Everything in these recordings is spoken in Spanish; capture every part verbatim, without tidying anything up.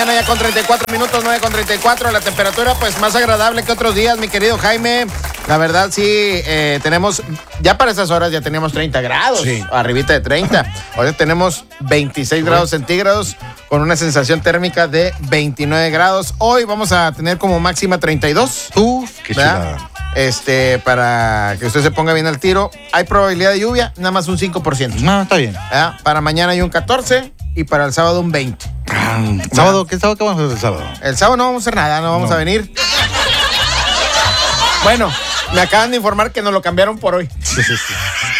mañana ya con treinta y cuatro minutos, nueve con treinta y cuatro. La temperatura pues más agradable que otros días, mi querido Jaime. La verdad sí, eh, tenemos, ya para esas horas ya teníamos treinta grados, sí. Arribita de treinta. Hoy tenemos veintiséis sí. grados centígrados con una sensación térmica de veintinueve grados. Hoy vamos a tener como máxima treinta y dos. Uf, qué chulada. Este, para que usted se ponga bien al tiro. Hay probabilidad de lluvia, nada más un cinco por ciento. No, está bien. ¿Verdad? Para mañana hay un catorce y para el sábado un veinte. Ah, ¿Sábado? ¿Qué sábado? ¿Qué vamos a hacer el sábado? El sábado no vamos a hacer nada, no vamos no. a venir. Bueno, me acaban de informar que nos lo cambiaron por hoy. Sí, sí, sí.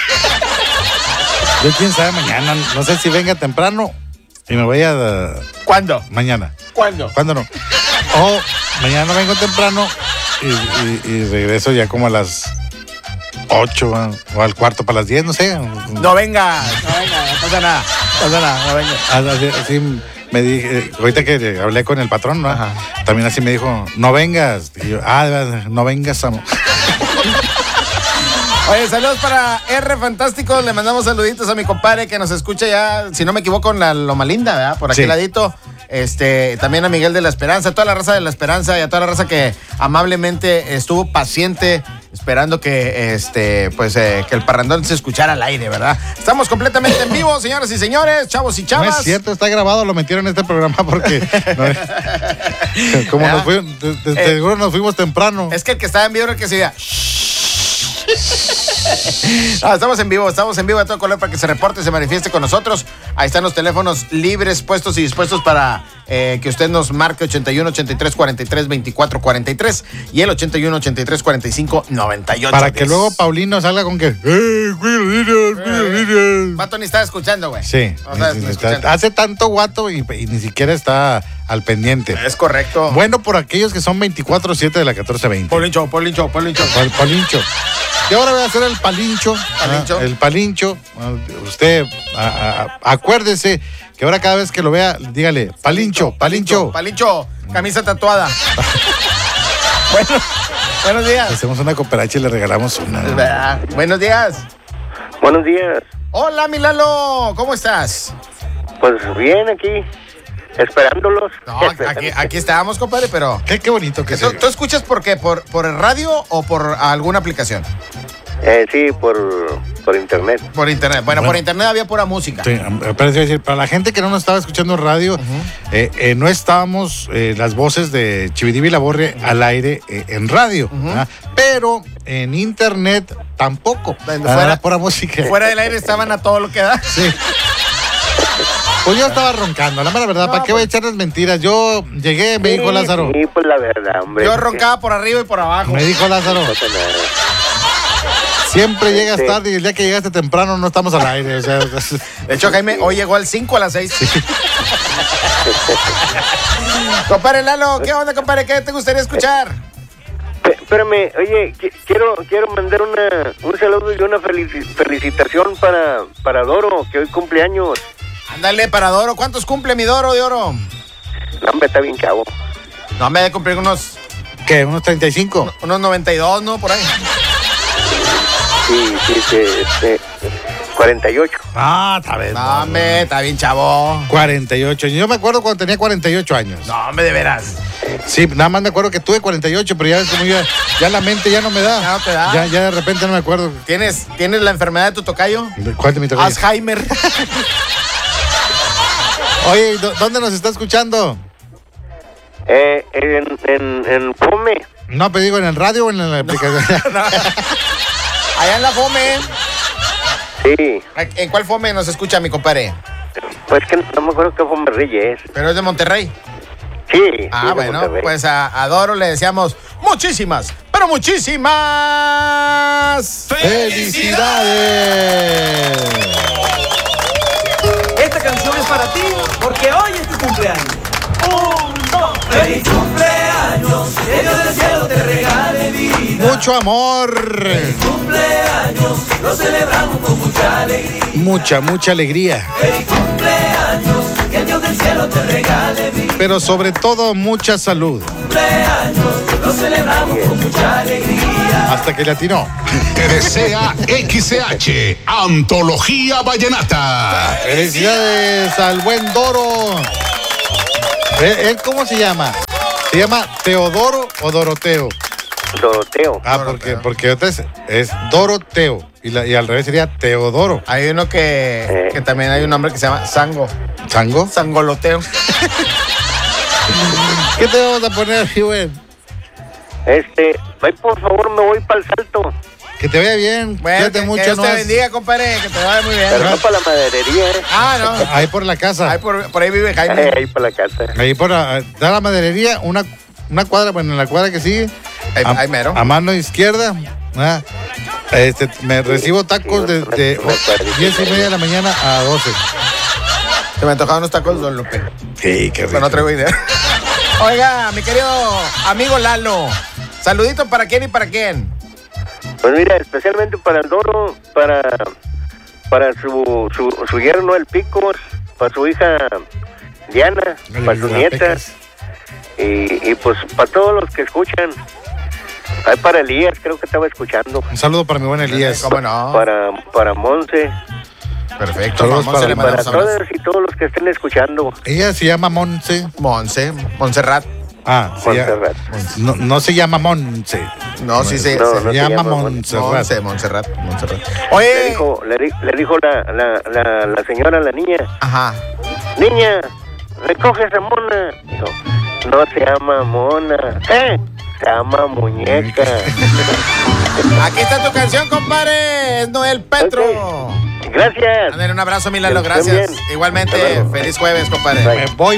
Yo quién sabe mañana, no sé si venga temprano y me voy a... ¿Cuándo? Mañana. ¿Cuándo? ¿Cuándo no? O mañana vengo temprano y, y, y regreso ya como a las ocho o al cuarto para las diez, no sé. No venga, no venga, no pasa nada, no pasa nada, no venga. Así, así me dije, ahorita que hablé con el patrón, ¿no? Ajá. También así me dijo, no vengas. Y yo, ah, no vengas, amor. Oye, saludos para R Fantástico. Le mandamos saluditos a mi compadre que nos escucha ya, si no me equivoco, en la Loma Linda, ¿verdad? Por aquí sí. Ladito. Este, también a Miguel de la Esperanza, a toda la raza de la Esperanza y a toda la raza que amablemente estuvo paciente esperando que este, pues, eh, que el parrandón se escuchara al aire, ¿verdad? Estamos completamente en vivo, señoras y señores, chavos y chavas. No es cierto, está grabado, lo metieron en este programa porque no, como nos fuimos, de, de, eh, seguro nos fuimos temprano. Es que el que estaba en vivo era el que se decía. No, estamos en vivo, estamos en vivo a todo color para que se reporte, se manifieste con nosotros. Ahí están los teléfonos libres, puestos y dispuestos para eh, que usted nos marque ochenta y uno, ochenta y tres, cuarenta y tres, veinticuatro, cuarenta y tres y el ochenta y uno, ochenta y tres, cuarenta y cinco, noventa y ocho. Para que luego Paulino salga con que Vato ni está escuchando, güey. Sí, o sea, ni, está, hace tanto guato y, y ni siquiera está al pendiente. Es correcto. Bueno, por aquellos que son veinticuatro siete de la catorce veinte. Polincho, Polincho, Polincho. Pol, Polincho. Y ahora voy a hacer el palincho. Palincho. Ah, el palincho. Usted, a, a, acuérdese que ahora cada vez que lo vea, dígale, palincho, palincho. Palincho, camisa tatuada. Bueno, buenos días. Hacemos una cooperacha y le regalamos una. Es verdad. Buenos días. Buenos días. Hola, mi Lalo, ¿cómo estás? Pues bien, aquí, esperándolos. No, aquí, aquí estábamos, compadre, pero... Qué, qué bonito que ¿Tú, se... ¿Tú escuchas por qué? ¿Por, por el radio o por alguna aplicación? Eh, sí, por, por internet. Por internet. Bueno, bueno, por internet había pura música. Sí, pero es decir, para la gente que no nos estaba escuchando radio, uh-huh. eh, eh, no estábamos eh, las voces de Chividivi y La Borre uh-huh. al aire eh, en radio, uh-huh. pero en internet tampoco. Bueno, fuera, pura música. Fuera del aire estaban a todo lo que da. Sí. Pues yo estaba roncando, la mera verdad, no, ¿para qué pues... voy a echarles mentiras? Yo llegué, me sí, dijo Lázaro. Sí, pues la verdad, hombre. Yo roncaba por arriba y por abajo. Me dijo Lázaro. Siempre llegas sí. tarde y el día que llegaste temprano no estamos al aire. O sea, de hecho, Jaime, hoy llegó al cinco a las seis. Sí. Compadre Lalo, ¿qué onda, compadre? ¿Qué te gustaría escuchar? Espérame, oye, quiero quiero mandar una un saludo y una felici- felicitación para, para Doro, que hoy cumple años. Ándale, para Doro. ¿Cuántos cumple mi Doro de oro? No, hombre, está bien chavo. No, me ha de cumplir unos... ¿Qué? ¿Unos treinta y cinco? Unos noventa y dos, ¿no? Por ahí. Sí, sí, sí, este... cuarenta y ocho. Ah, está bien. No, hombre, está bien chavo. cuarenta y ocho. Yo me acuerdo cuando tenía cuarenta y ocho años. No, hombre, de veras. Sí, nada más me acuerdo que tuve cuarenta y ocho, pero ya, como ya, ya la mente ya no me da. Ya no te da. Ya, ya de repente no me acuerdo. ¿Tienes, ¿tienes la enfermedad de tu tocayo? ¿Cuál de mi tocayo? Alzheimer. Oye, ¿dónde nos está escuchando? Eh, en, en, en Fome. No, pero digo, ¿en el radio o en la aplicación? No. Allá en la Fome. Sí. ¿En cuál Fome nos escucha, mi compadre? Pues que no me acuerdo qué Fome Reyes. ¿Pero es de Monterrey? Sí. Ah, sí, bueno, Monterrey. pues a, a Doro le deseamos muchísimas, pero muchísimas ¡felicidades! Esta canción es para ti, porque hoy es tu cumpleaños. Un, dos, ¡feliz cumpleaños! Que Dios del cielo te regale vida. Mucho amor. ¡Feliz cumpleaños! Lo celebramos con mucha alegría. Mucha, mucha alegría. ¡Feliz cumpleaños! Que Dios del cielo te regale vida. Pero sobre todo, mucha salud. Cumpleaños, lo celebramos con mucha alegría. Hasta que le atinó. Te desea X C H, Antología Vallenata. Felicidades al buen Doro. ¿Él, él cómo se llama? ¿Se llama Teodoro o Doroteo? Doroteo. Ah, Doroteo. porque, porque otra es, es Doroteo. Y, la, y al revés sería Teodoro. Hay uno que, Eh. que también hay un nombre que se llama Sango. ¿Sango? Sangoloteo. ¿Qué te vamos a poner, güey? Este, ay, por favor, me voy para el Salto. Que te vaya bien. Bueno, Cuídate que, mucho. que Dios ¿no? te bendiga, compadre, que te vaya muy bien. Pero no para la maderería, ¿eh? Ah, no. Ahí por la casa. Ahí por, por ahí vive Eh, Jaime. ahí para la casa. Ahí por la, da la maderería, una, una cuadra, bueno, en la cuadra que sigue. Ahí, a, ahí mero. a mano izquierda. ah, este, me recibo tacos de, de diez y media de la mañana a doce. Se me antojaban unos tacos, don Lupe. Sí, qué Pero no traigo idea. Oiga, mi querido amigo Lalo. Saludito para quién y para quién. Pues mira, especialmente para el Doro, para, para su, su, su yerno, el Picos, para su hija Diana, para sus nietas, y, y pues para todos los que escuchan. Hay para Elías, creo que estaba escuchando. Un saludo para mi buen Elías. ¿Cómo no? Para, para Monse, Perfecto. Saludos Vamos, para- le para mandamos abrazos. todos y todos los que estén escuchando. Ella se llama Monse. Monse, Montserrat. Ah, se llama- Montserrat. no, no se llama Monse. No, sí, sí. No, sí. se, no se llama llama Montserrat. Monse, Montserrat, Montserrat. Le Oye. dijo, le, di- le dijo la, la, la, la señora a la niña, Ajá. niña, recoge esa mona. Dijo, no se llama mona. ¿Qué? Se llama muñeca. Aquí está tu canción, compadre. Es Noel Petro. Gracias. Ándale, un abrazo, mi Lalo. Que estén Gracias. bien. Igualmente, Hasta luego. feliz jueves, compadre. Bye. Me voy